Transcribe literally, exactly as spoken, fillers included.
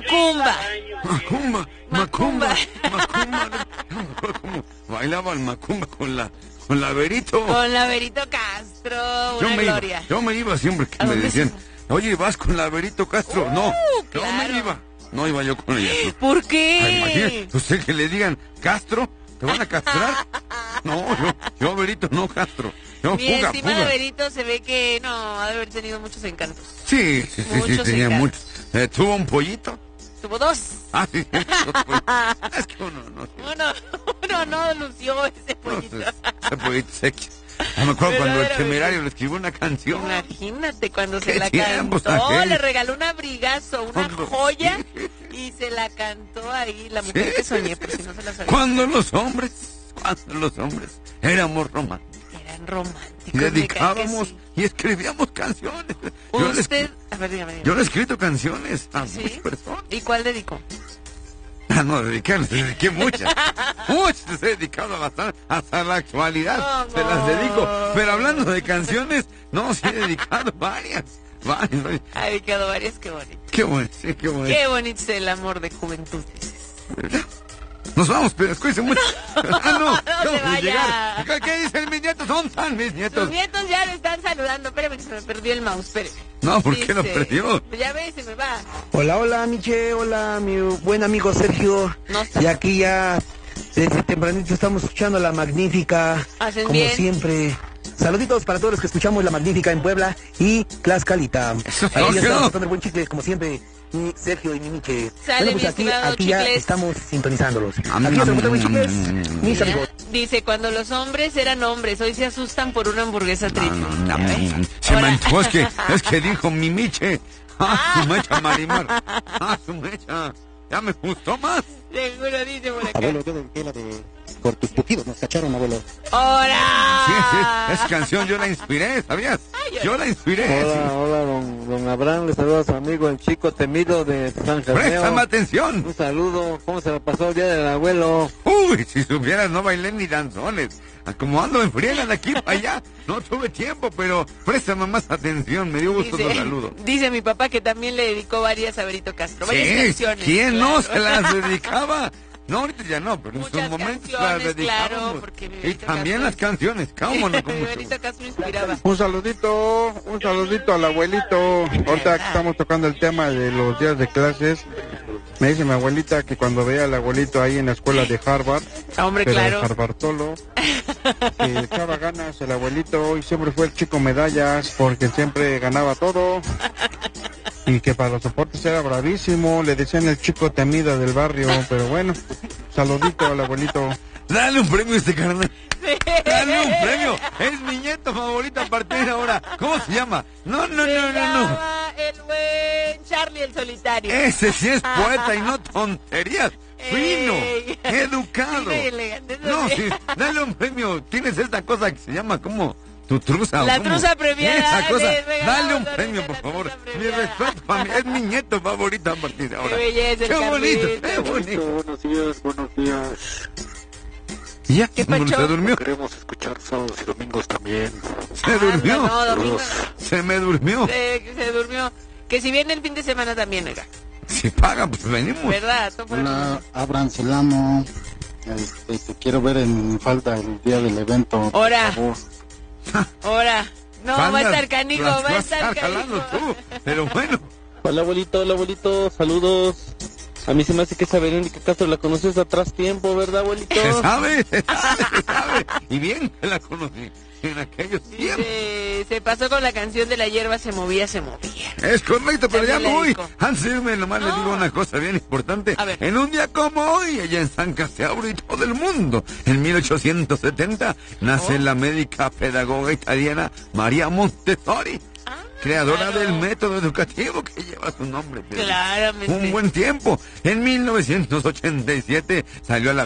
Macumba. Macumba, Macumba, Macumba. ¿Cómo bailaba el Macumba con la con la Verito? Con la Verito Castro, una yo me gloria. Iba, yo me iba siempre que me decían, oye, ¿vas con la Verito Castro? Uh, no, claro. no me iba. No iba yo con ella. No. ¿Por qué? Ay, imagínate, usted que le digan Castro, ¿te van a castrar? No, yo, yo Verito, no Castro. Yo, Mi fuga, estimado fuga. Verito se ve que no, ha de haber tenido muchos encantos. Sí, sí, sí, sí tenía muchos. Eh, ¿Tuvo un pollito? Tuvo dos. Ah, sí, es que uno no. Sí. Uno, uno no lució ese pollito. No, ese pollito sexy. No me acuerdo cuando el Temerario le escribió una canción. Imagínate cuando se la cantó, aquel? Le regaló un abrigazo, una cuando... joya, y se la cantó ahí, la mujer ¿Sí? que soñé, por si no se la sabía. Cuando los hombres, cuando los hombres éramos románticos. Eran románticos. Y dedicábamos sí. y escribíamos canciones. Yo Usted, le, a ver, dígame, dígame. Yo le he escrito canciones a ¿Sí? muchas personas. ¿Y cuál dedicó? Ah, no, dediqué, les dediqué muchas. Muchas les he dedicado bastante, hasta la actualidad. No, se las dedico. Pero hablando de canciones, no, sí he dedicado varias. Varias, varias. Ha dedicado varias, qué bonito. Qué bonito, sí, qué bonito. Qué bonito es el amor de juventud. ¿Verdad? Nos vamos, pero cuídense mucho. Ah, no, no, no vamos a llegar. ¿Qué dicen mis nietos? ¿Dónde están mis nietos? Sus nietos ya le están saludando. Espérame que se me perdió el mouse, espérame. No, ¿por Dice, qué lo perdió? Ya ves, se me va. Hola, hola, Miche, hola, mi buen amigo Sergio. No y aquí ya, desde tempranito estamos escuchando La Magnífica. Hacen como bien. siempre. Saluditos para todos los que escuchamos La Magnífica en Puebla y Tlaxcalita. Ahí ya estamos tocando el buen chicle, como siempre. Mi Sergio y mi Miche. Sale, bueno, pues mi aquí, aquí ya estamos sintonizándolos. Aquí es el buen chicles, mis amigos. Dice, cuando los hombres eran hombres, hoy se asustan por una hamburguesa triple. No, no, no, se me antojó, es que, es que dijo mi Miche. Ah, su mecha, Marimar. Ah, su mecha. Ya me gustó más. Seguro dice por acá. Abuelo, yo dediqué la de Por tus pujidos nos cacharon, abuelo. ¡Hora! Sí, sí, esa canción yo la inspiré, ¿sabías? Ay, yo la inspiré. Hola, sí. hola, don, don Abraham, le saluda a su amigo el chico temido de San Germeo. ¡Préstame atención! Un saludo, ¿cómo se me pasó el día del abuelo? Uy, si supieras, no bailé ni danzones. Como ando en friega de aquí para allá, no tuve tiempo, pero préstame más atención, me dio gusto tu saludo. Dice mi papá que también le dedicó varias a Berito Castro, varias sí, canciones. ¿quién claro. no se las dedicaba? No, ahorita ya no, pero muchas en sus momentos canciones, las dedicábamos. Claro, porque y también Castro las canciones, cómo no, con Berito Castro inspiraba. Un saludito, un saludito al abuelito. Ahorita que estamos tocando el tema de los días de clases, me dice mi abuelita que cuando veía al abuelito ahí en la escuela de Harvard, hombre, pero claro, de Harvardtolo, que echaba ganas el abuelito y siempre fue el chico medallas porque siempre ganaba todo. Y que para los soportes era bravísimo, le decían el chico temido del barrio, pero bueno, saludito al abuelito. Dale un premio a este carnal. Sí. Dale un premio. Es mi nieto favorito a partir de ahora. ¿Cómo se llama? No, no, se no, no, no. El buen Charlie el Solitario. Ese sí es poeta y no tonterías. Fino, Ey. educado. Sí, elegante, no, sí, dale un premio. Tienes esta cosa que se llama como tu truza. La ¿o cómo? truza premiada. Esa cosa. Dale un premio, por favor. Mi respeto a mí. Es mi nieto favorito a partir de ahora. Qué belleza, qué bonito, qué bonito. Buenos días, buenos días. ¿Y ya? ¿Qué pacho? ¿Se durmió? Queremos escuchar sábados y domingos también. ¿Se ah, durmió? No, domingo. Se me durmió. Se, se durmió. Que si viene el fin de semana también, oiga. Si paga, pues venimos. ¿Verdad? Hola, Abraham Celamo. Este, te quiero ver en falta el día del evento. Ahora. Ahora. No, Bandas, va a estar canijo, va a estar jalando canijo. tú, pero bueno. Hola, abuelito, hola, abuelito, saludos. A mí se me hace que esa Verónica Castro la conoces atrás tiempo, ¿verdad, abuelito? Se sabe, se sabe, se sabe. Y bien que la conocí en aquellos tiempos. Se, se pasó con la canción de La hierba se movía, se movía. Es correcto, pero ya me voy. Dijo. Antes de irme, nomás no. les digo una cosa bien importante. A ver. En un día como hoy, allá en San Castiauro y todo el mundo, en mil ochocientos setenta, nace oh. la médica pedagoga italiana María Montessori. Creadora claro. del método educativo que lleva su nombre. Claramente. Un buen tiempo. En mil novecientos ochenta y siete salió a la